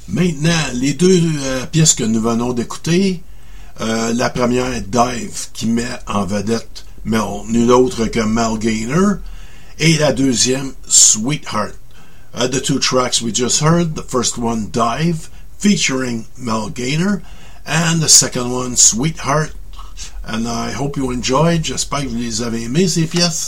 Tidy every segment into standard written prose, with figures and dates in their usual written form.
Maintenant, les deux pièces que nous venons d'écouter, la première, Dive, qui met en vedette nul autre que Mel Gaynor, et la deuxième, Sweetheart. The two tracks we just heard, the first one, Dive, featuring Mel Gaynor, and the second one, Sweetheart. And I hope you enjoyed. J'espère que vous les avez aimées, ces pièces.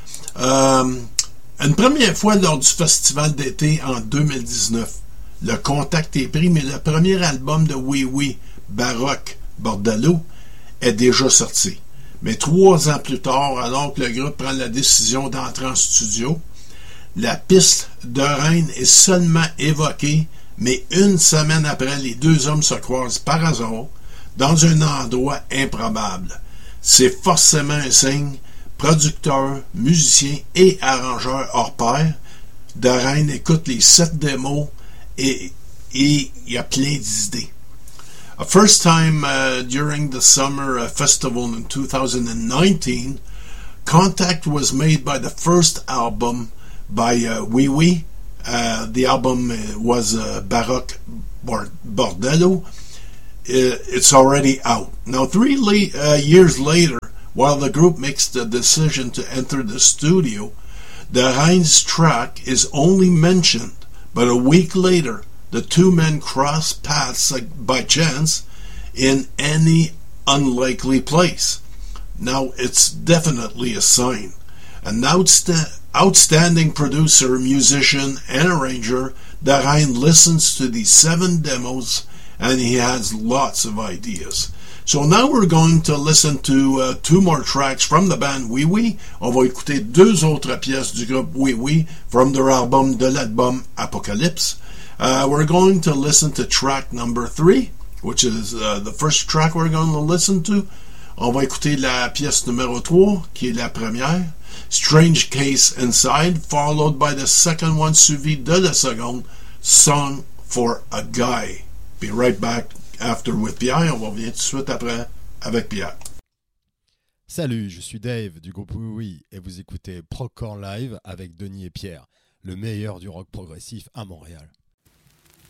Une première fois lors du festival d'été en 2019, le contact est pris, mais le premier album de Oui Oui, Baroque Bordello, est déjà sorti. Mais 3 ans plus tard, alors que le groupe prend la décision d'entrer en studio, la piste de Reine est seulement évoquée, mais une semaine après, les deux hommes se croisent par hasard dans un endroit improbable. C'est forcément un signe. Producteur, musicien et arrangeur hors pair, de Reine écoute les 7 démos et il y a plein d'idées. A first time during the summer festival in 2019, contact was made by the first album by Oui Oui. The album was Baroque Bordello. It's already out. Now, 3 years later, while the group makes the decision to enter the studio, the Heinz track is only mentioned, but a week later, the two men cross paths by chance in any unlikely place. Now, it's definitely a sign. An outstanding producer, musician, and arranger, the Heinz listens to the 7 demos, and he has lots of ideas. So now we're going to listen to 2 more tracks from the band Oui Oui. On va écouter 2 autres pièces du groupe Oui Oui from their album, de l'album Apocalypse. We're going to listen to track number 3, which is the first track we're going to listen to. On va écouter la pièce numéro 3, qui est la première, Strange Case Inside, followed by the second one, suivi de la seconde, Song for a Guy. Be right back. After with Pierre, on va revenir tout de suite après avec Pierre. Salut, je suis Dave du groupe Oui Oui et vous écoutez Procore Live avec Denis et Pierre, le meilleur du rock progressif à Montréal.